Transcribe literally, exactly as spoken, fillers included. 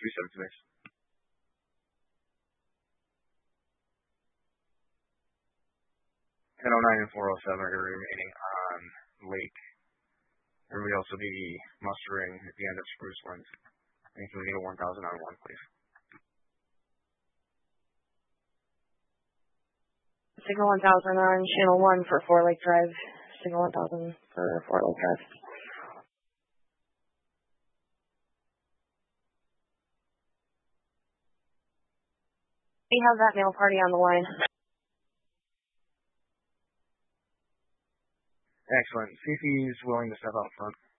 three seven six. ten oh nine and four oh seven are remaining on Lake. And we'll also be mustering at the end of Spruce Winds. And can we get a one thousand on one, please? Signal one thousand on channel one for Four Lake Drive. Signal one thousand for Four Lake Drive. We have that mail party on the line. Excellent. See if he's willing to step out front.